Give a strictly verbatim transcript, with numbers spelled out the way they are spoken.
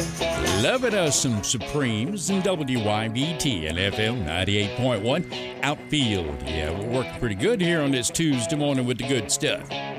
Loving us some Supremes and W Y B T and F M ninety-eight point one Outfield. Yeah, we're working pretty good here on this Tuesday morning with the good stuff.